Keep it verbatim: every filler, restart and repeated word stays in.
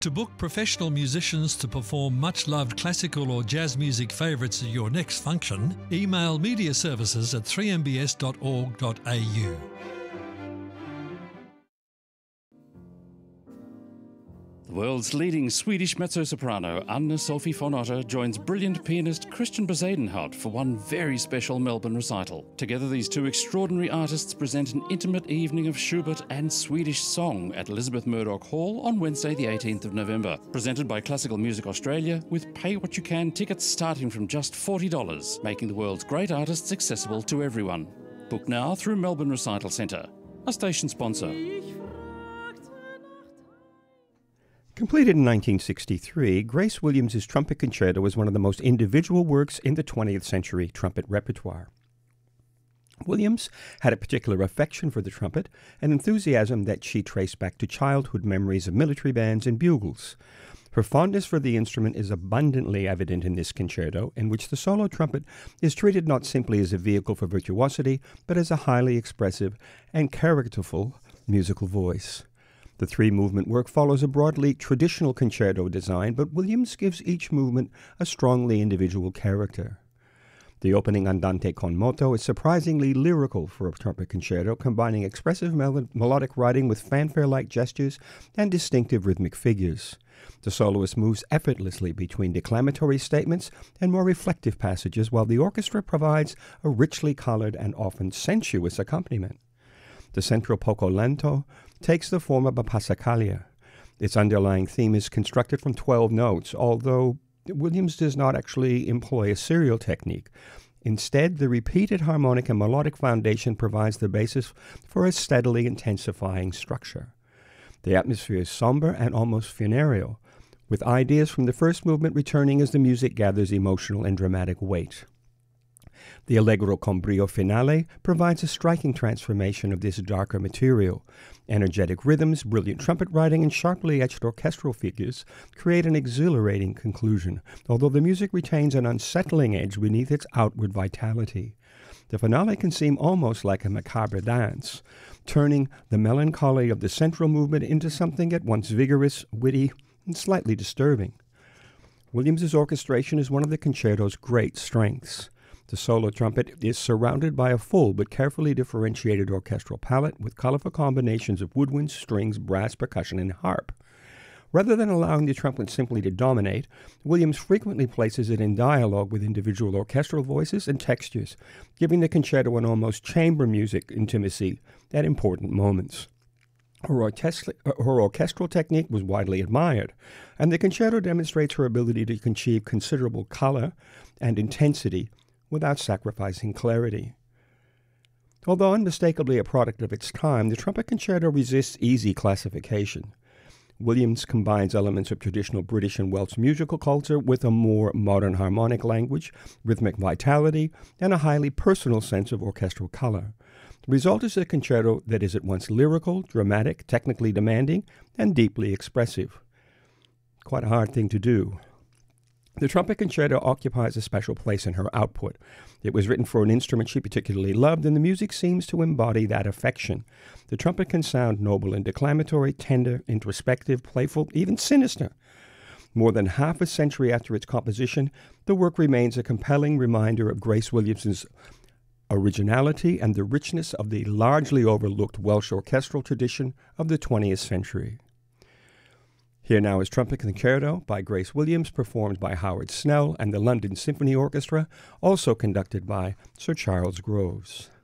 To book professional musicians to perform much-loved classical or jazz music favourites at your next function, email media services at three m b s dot org dot a u. The world's leading Swedish mezzo-soprano Anna-Sophie von Otter joins brilliant pianist Christian Bezuidenhout for one very special Melbourne recital. Together, these two extraordinary artists present an intimate evening of Schubert and Swedish song at Elizabeth Murdoch Hall on Wednesday the eighteenth of November. Presented by Classical Music Australia with pay-what-you-can tickets starting from just forty dollars, making the world's great artists accessible to everyone. Book now through Melbourne Recital Centre, a station sponsor. Completed in nineteen sixty-three, Grace Williams' Trumpet Concerto is one of the most individual works in the twentieth century trumpet repertoire. Williams had a particular affection for the trumpet, an enthusiasm that she traced back to childhood memories of military bands and bugles. Her fondness for the instrument is abundantly evident in this concerto, in which the solo trumpet is treated not simply as a vehicle for virtuosity, but as a highly expressive and characterful musical voice. The three-movement work follows a broadly traditional concerto design, but Williams gives each movement a strongly individual character. The opening Andante con moto is surprisingly lyrical for a trumpet concerto, combining expressive mel- melodic writing with fanfare-like gestures and distinctive rhythmic figures. The soloist moves effortlessly between declamatory statements and more reflective passages, while the orchestra provides a richly colored and often sensuous accompaniment. The central poco lento takes the form of a passacaglia. Its underlying theme is constructed from twelve notes, although Williams does not actually employ a serial technique. Instead, the repeated harmonic and melodic foundation provides the basis for a steadily intensifying structure. The atmosphere is somber and almost funereal, with ideas from the first movement returning as the music gathers emotional and dramatic weight. The Allegro con brio finale provides a striking transformation of this darker material. Energetic rhythms, brilliant trumpet writing, and sharply etched orchestral figures create an exhilarating conclusion, although the music retains an unsettling edge beneath its outward vitality. The finale can seem almost like a macabre dance, turning the melancholy of the central movement into something at once vigorous, witty, and slightly disturbing. Williams's orchestration is one of the concerto's great strengths. The solo trumpet is surrounded by a full but carefully differentiated orchestral palette with colorful combinations of woodwinds, strings, brass, percussion, and harp. Rather than allowing the trumpet simply to dominate, Williams frequently places it in dialogue with individual orchestral voices and textures, giving the concerto an almost chamber music intimacy at important moments. Her, orchest- her orchestral technique was widely admired, and the concerto demonstrates her ability to achieve considerable color and intensity without sacrificing clarity. Although unmistakably a product of its time, the trumpet concerto resists easy classification. Williams combines elements of traditional British and Welsh musical culture with a more modern harmonic language, rhythmic vitality, and a highly personal sense of orchestral color. The result is a concerto that is at once lyrical, dramatic, technically demanding, and deeply expressive. Quite a hard thing to do. The trumpet concerto occupies a special place in her output. It was written for an instrument she particularly loved, and the music seems to embody that affection. The trumpet can sound noble and declamatory, tender, introspective, playful, even sinister. More than half a century after its composition, the work remains a compelling reminder of Grace Williams's originality and the richness of the largely overlooked Welsh orchestral tradition of the twentieth century. Here now is Trumpet Concerto by Grace Williams, performed by Howard Snell and the London Symphony Orchestra, also conducted by Sir Charles Groves.